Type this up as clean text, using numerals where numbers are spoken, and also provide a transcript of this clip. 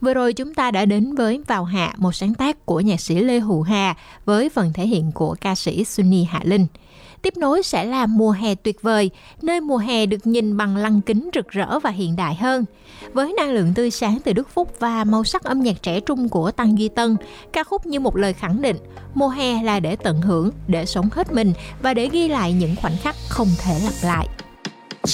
Vừa rồi chúng ta đã đến với Vào Hạ, một sáng tác của nhạc sĩ Lê Hữu Hà với phần thể hiện của ca sĩ Sunny Hạ Linh. Tiếp nối sẽ là Mùa Hè Tuyệt Vời, nơi mùa hè được nhìn bằng lăng kính rực rỡ và hiện đại hơn. Với năng lượng tươi sáng từ Đức Phúc và màu sắc âm nhạc trẻ trung của Tăng Duy Tân, ca khúc như một lời khẳng định, mùa hè là để tận hưởng, để sống hết mình và để ghi lại những khoảnh khắc không thể lặp lại.